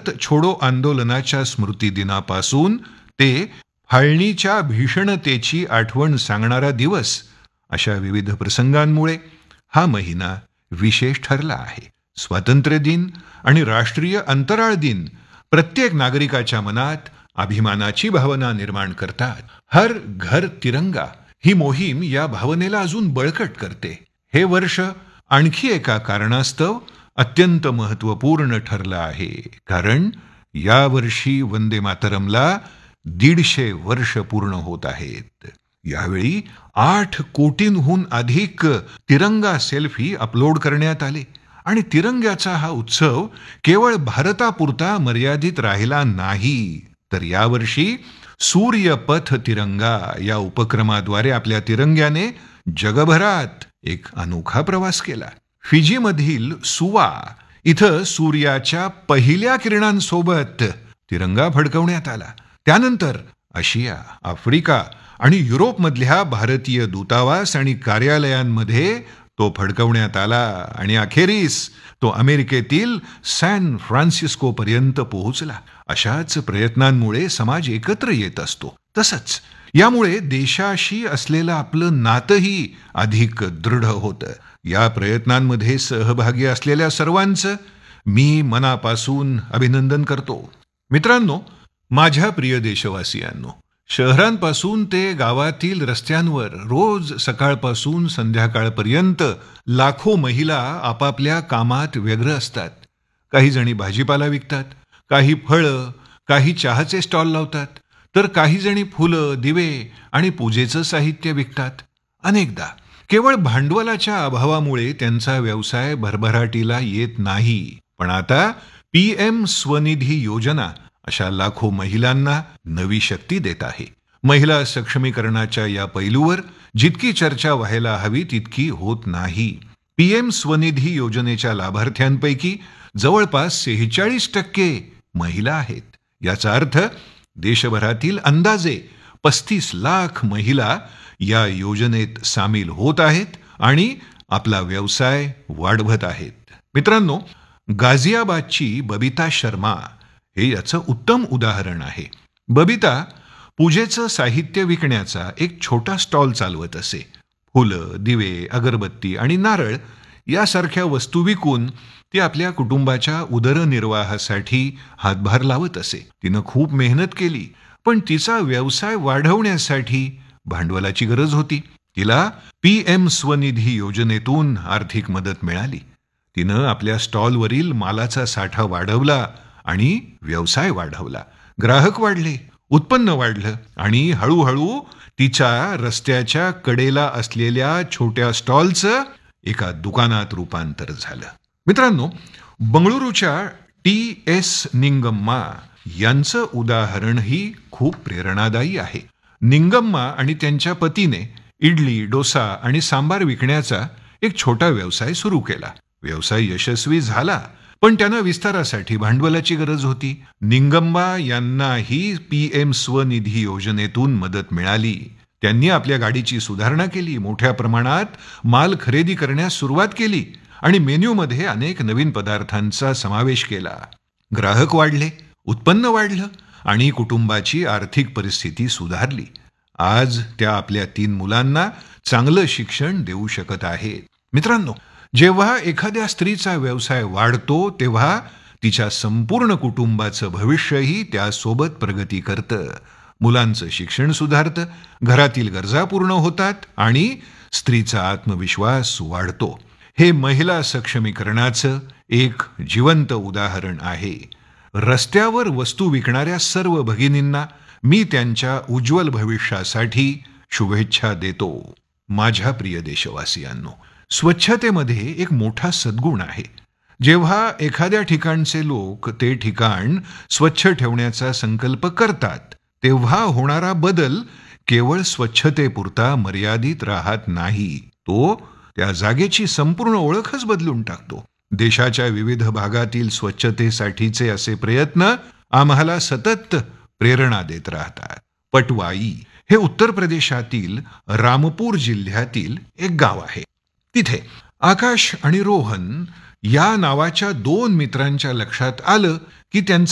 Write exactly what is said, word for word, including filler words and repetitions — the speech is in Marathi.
भारत छोडो आंदोलनाच्या स्मृती दिनापासून ते फाळणीच्या भीषणतेची आठवण सांगणारा दिवस अशा विविध प्रसंगांमुळे हा महिना विशेष ठरला आहे. स्वातंत्र्य दिन आणि राष्ट्रीय अंतराळ दिन प्रत्येक नागरिकाच्या मनात अभिमानाची भावना निर्माण करतात. हर घर तिरंगा ही मोहीम या भावनेला अजून बळकट करते. हे वर्ष आणखी एका कारणास्तव अत्यंत महत्त्वपूर्ण ठरलं आहे, कारण या वर्षी वंदे मातरमला दीडशे वर्ष पूर्ण होत आहेत. यावेळी आठ कोटींहून अधिक तिरंगा सेल्फी अपलोड करण्यात आले आणि तिरंग्याचा हा उत्सव केवळ भारतापुरता मर्यादित राहिला नाही, तर यावर्षी सूर्यपथ तिरंगा या उपक्रमाद्वारे आपल्या तिरंग्याने जगभरात एक अनोखा प्रवास केला. फिजीमधील सुवा इथं सूर्याच्या पहिल्या किरणांसोबत तिरंगा फडकवण्यात आला. त्यानंतर आशिया, आफ्रिका आणि युरोपमधल्या भारतीय दूतावास आणि कार्यालयांमध्ये तो फडकवण्यात आला आणि अखेरीस तो अमेरिकेतील सॅन फ्रान्सिस्को पर्यंत पोहोचला. अशाच प्रयत्नांमुळे समाज एकत्र येत असतो. तसंच यामुळे देशाशी असलेलं आपलं नातंही अधिक दृढ होतं. या प्रयत्नांमध्ये सहभागी असलेल्या सर्वांचं मी मनापासून अभिनंदन करतो. मित्रांनो, माझ्या प्रिय देशवासियांनो, शहरांपासून ते गावातील रस्त्यांवर रोज सकाळपासून संध्याकाळपर्यंत लाखो महिला आपापल्या कामात व्यग्र असतात. काही जणी भाजीपाला विकतात, काही फळं, काही चहाचे स्टॉल लावतात, तर काही जणी फुलं, दिवे आणि पूजेचं साहित्य विकतात. अनेकदा केवळ भांडवलाच्या अभावामुळे त्यांचा व्यवसाय भरभराटीला येत नाही. पण आता पीएम स्वनिधी योजना अशा लाखो महिलांना नवी शक्ती देत आहे. महिला सक्षमीकरणाच्या या पैलूवर जितकी चर्चा व्हायला हवी तितकी होत नाही. पीएम स्वनिधी योजनेच्या लाभार्थ्यांपैकी जवळपास सेहेचाळीस टक्के महिला आहेत. याचा अर्थ देशभरातील अंदाजे पस्तीस लाख महिला या योजनेत सामील होत आहेत आणि आपला व्यवसाय वाढवत आहेत. मित्रांनो, गाझियाबादची बबिता शर्मा हे याचं उत्तम उदाहरण आहे. बबिता पूजेचं साहित्य विकण्याचा एक छोटा स्टॉल चालवत असे. फुलं, दिवे, अगरबत्ती आणि नारळ यासारख्या वस्तू विकून ती आपल्या कुटुंबाच्या उदरनिर्वाहासाठी हातभार लावत असे. तिनं खूप मेहनत केली, पण तिचा व्यवसाय वाढवण्यासाठी भांडवलाची गरज होती. तिला पीएम स्वनिधी योजनेतून आर्थिक मदत मिळाली. तिनं आपल्या स्टॉलवरील मालाचा साठा वाढवला आणि व्यवसाय वाढवला. ग्राहक वाढले, उत्पन्न वाढलं आणि हळूहळू तिच्या रस्त्याच्या कडेला असलेल्या छोट्या स्टॉलचं एका दुकानात रूपांतर झालं. मित्रांनो, बंगळुरूच्या टी एस निंगम्मा यांचं उदाहरणही खूप प्रेरणादायी आहे. निंगम्मा आणि त्यांच्या पतीने इडली, डोसा आणि सांबार विकण्याचा एक छोटा व्यवसाय सुरू केला. व्यवसाय यशस्वी झाला, पण त्यांना विस्तारासाठी भांडवलाची गरज होती. निंगम्बा यांनाही पीएम स्वनिधी योजनेतून मदत मिळाली. त्यांनी आपल्या गाडीची सुधारणा केली, मोठ्या प्रमाणात माल खरेदी करण्यास सुरुवात केली आणि मेन्यूमध्ये अनेक नवीन पदार्थांचा समावेश केला. ग्राहक वाढले, उत्पन्न वाढलं आणि कुटुंबाची आर्थिक परिस्थिती सुधारली. आज त्या आपल्या तीन मुलांना चांगलं शिक्षण देऊ शकत आहेत. मित्रांनो, जेव्हा एखाद्या स्त्रीचा व्यवसाय वाढतो तेव्हा तिच्या संपूर्ण कुटुंबाचं भविष्यही त्यासोबत प्रगती करतं. मुलांचं शिक्षण सुधारतं, घरातील गरजा पूर्ण होतात आणि स्त्रीचा आत्मविश्वास वाढतो. हे महिला सक्षमीकरणाचं एक जिवंत उदाहरण आहे. रस्त्यावर वस्तू विकणाऱ्या सर्व भगिनींना मी त्यांच्या उज्ज्वल भविष्यासाठी शुभेच्छा देतो. माझ्या प्रिय देशवासियांनो, स्वच्छतेमध्ये एक मोठा सद्गुण आहे. जेव्हा एखाद्या ठिकाणचे लोक ते ठिकाण स्वच्छ ठेवण्याचा संकल्प करतात, तेव्हा होणारा बदल केवळ स्वच्छतेपुरता मर्यादित राहत नाही, तो त्या जागेची संपूर्ण ओळखच बदलून टाकतो. देशाच्या विविध भागातील स्वच्छतेसाठीचे असे प्रयत्न आम्हाला सतत प्रेरणा देत राहतात. पटवाई हे उत्तर प्रदेशातील रामपूर जिल्ह्यातील एक गाव आहे. तिथे आकाश आणि रोहन या नावाच्या दोन मित्रांच्या लक्षात आलं की त्यांचा